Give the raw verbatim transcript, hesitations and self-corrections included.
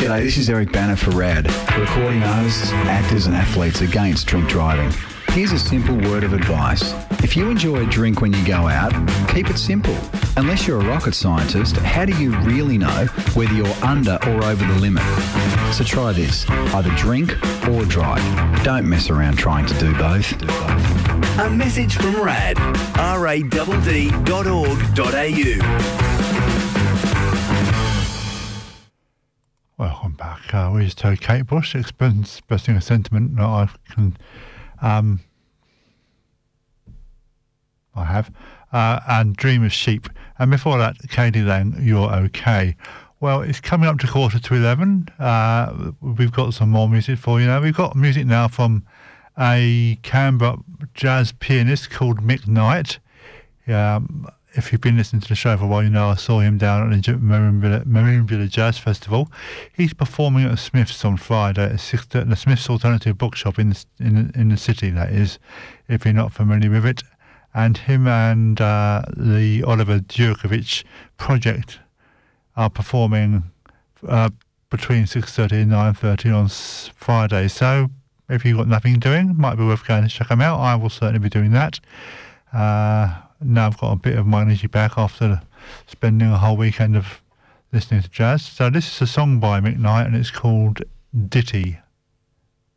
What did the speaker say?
G'day, this is Eric Banner for RAD, recording artists, actors and athletes against drink driving. Here's a simple word of advice. If you enjoy a drink when you go out, keep it simple. Unless you're a rocket scientist, how do you really know whether you're under or over the limit? So try this, either drink or drive. Don't mess around trying to do both. A message from RAD, R A D D dot org dot A U. Welcome back. Uh, we just heard Kate Bush expressing a sentiment that I can, um, I have, uh, and Dream of Sheep. And before that, Katie Lang, You're Okay. Well, it's coming up to quarter to eleven. Uh, we've got some more music for you now. We've got music now from a Canberra jazz pianist called Mick Knight. Um, if you've been listening to the show for a while, you know I saw him down at the Maroonville, Maroonville Jazz Festival. He's performing at the Smiths on Friday at six, the Smiths Alternative Bookshop in the, in, in the city, that is, if you're not familiar with it. And him and uh, the Oliver Djurkovic project are performing uh, between six thirty and nine thirty on Friday. So if you've got nothing doing, might be worth going to check them out. I will certainly be doing that. Uh, now I've got a bit of my energy back after spending a whole weekend of listening to jazz. So this is a song by Mick Knight and it's called Ditty.